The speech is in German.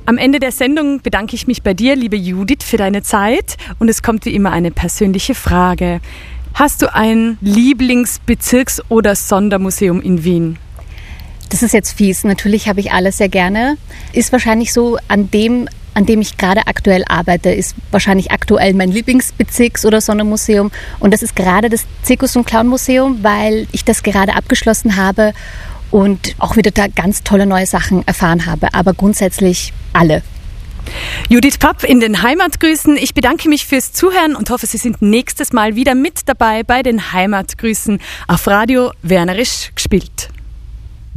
Am Ende der Sendung bedanke ich mich bei dir, liebe Judith, für deine Zeit. Und es kommt wie immer eine persönliche Frage. Hast du ein Lieblingsbezirks- oder Sondermuseum in Wien? Das ist jetzt fies. Natürlich habe ich alles sehr gerne. Ist wahrscheinlich so, an dem ich gerade aktuell arbeite, ist wahrscheinlich aktuell mein Lieblingsbezirks- oder Sondermuseum. Und das ist gerade das Zirkus- und Clown-Museum, weil ich das gerade abgeschlossen habe und auch wieder da ganz tolle neue Sachen erfahren habe. Aber grundsätzlich alle. Judith Papp in den Heimatgrüßen. Ich bedanke mich fürs Zuhören und hoffe, Sie sind nächstes Mal wieder mit dabei bei den Heimatgrüßen auf Radio Wernerisch gespielt.